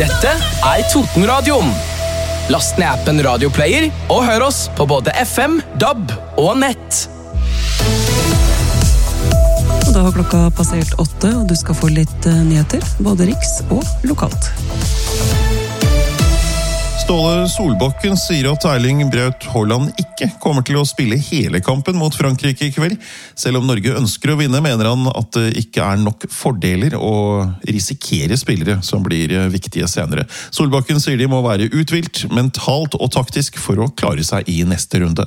Dette Totenradioen. Last ned appen Radioplayer og hør oss på både FM, DAB og nett. Da har klokka passert 8, og du skal få litt nyheter, både riks og lokalt. Ståle Solbakken sier at Erling Braut Haaland ikke kommer til å spille hele kampen mot Frankrike i kveld. Selv om Norge ønsker å vinne, mener han at det ikke er nok fordeler å risikere spillere som blir viktige senere. Solbakken sier de må være uthvilt, mentalt og taktisk for å klare seg i neste runde.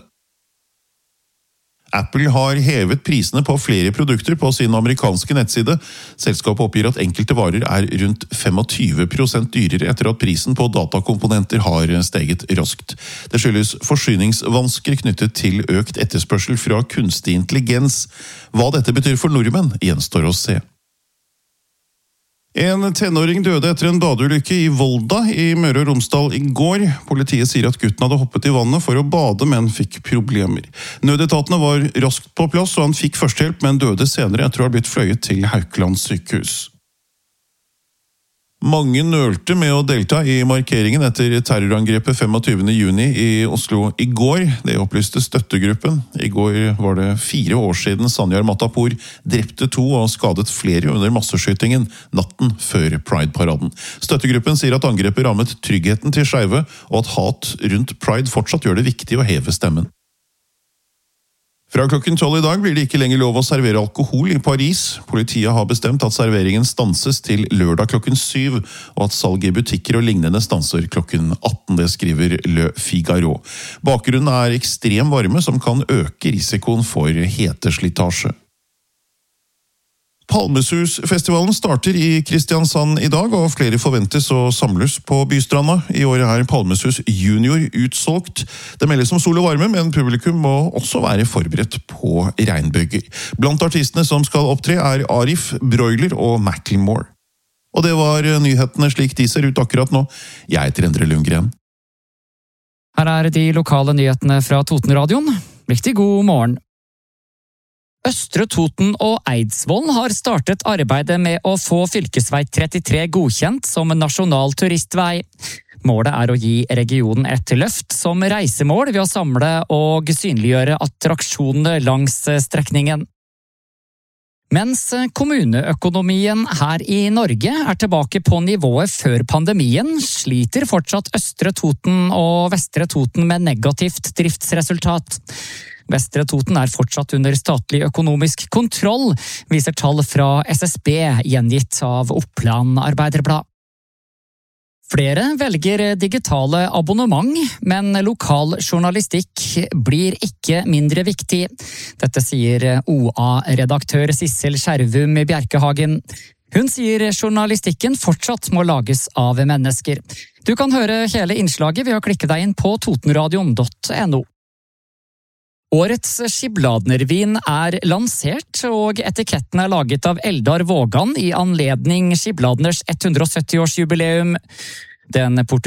Apple har hevet prisene på flere produkter på sin amerikanske nettside. Selskapet oppgir at enkelte varer er rundt 25% dyrere etter at prisen på datakomponenter har steget raskt. Det skyldes forsyningsvansker knyttet til økt etterspørsel fra kunstig intelligens. Hva dette betyr for nordmenn, gjenstår å se. En tenåring døde etter en badeulykke i Volda i Møre og Romsdal i går. Politiet sier at gutten hadde hoppet i vannet for å bade, men fikk problemer. Nødetatene var raskt på plass, og han fikk førstehjelp, men døde senere etter å ha blitt fløyet til Haukeland sykehus. Mange nølte med å delta i markeringen etter terrorangrepet 25. juni i Oslo i går. Det opplyste støttegruppen. I går var det 4 år siden Sanjar Matapour drepte 2 og skadet flere under masseskytingen natten før Pride-paraden. Støttegruppen sier at angrepet rammet tryggheten til skeive, og at hat rundt Pride fortsatt gjør det viktig å heve stemmen. Fra klokken 12 i dag blir det ikke lenger lov å servere alkohol i Paris. Politiet har bestemt at serveringen stanses til lørdag klokken 7, og at salg i butikker og lignende stanser klokken 18, det skriver Le Figaro. Bakgrunnen er ekstrem varme som kan øke risikoen for heteslitasje. Palmesusfestivalen starter i Kristiansand i dag, og flere forventes å samles på Bystranda. I år er Palmesus Junior utsolgt. Det meldes om sol og varme, men publikum må også være forberedt på regnbyger. Blant artistene som skal opptre er Arif, Broiler og Macklemore. Og det var nyhetene slik de ser ut akkurat nå. Jeg heter Endre Lundgren. Her er de lokale nyhetene fra Totenradioen. Riktig god morgen. Østre Toten og Eidsvoll har startet arbeidet med å få fylkesvei 33 godkjent som nasjonal turistvei. Målet er å gi regionen et løft som reisemål ved å samle og synliggjøre attraksjonene langs strekningen. Mens kommuneøkonomien her i Norge er tilbake på nivået før pandemien, sliter fortsatt Østre Toten og Vestre Toten med negativt driftsresultat. Vestre Toten er fortsatt under statlig økonomisk kontroll, viser tall fra SSB gjengitt av Oppland Arbeiderblad. Flere velger digitale abonnement, men lokal journalistikk blir ikke mindre viktig. Dette sier OA-redaktør Sissel Skjervum Bjerkehagen. Hun sier journalistikken fortsatt må lages av mennesker. Du kan høre hele innslaget ved å klikke deg inn på totenradion.no. Årets skibladnervin er lansert, og etiketten er laget av Eldar Vågan i anledning Skibladners 170-årsjubileum. Den